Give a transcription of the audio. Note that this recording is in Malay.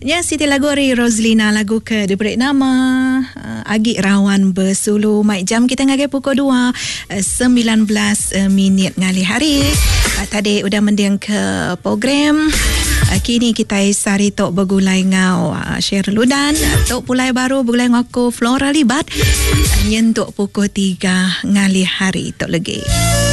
Ya, Siti lagu dari Roslina, lagu ke diberi nama Agik Rawan Bersulu. Mai jam kita ngagai pukul 2 19 minit ngali hari. Tadi udah mending ke program. Kini kita sari tok bergulai ngau share ludan tok pulai baru bergulai ngaku Flora Libat nyentuk pukul 3 ngali hari tok lagi.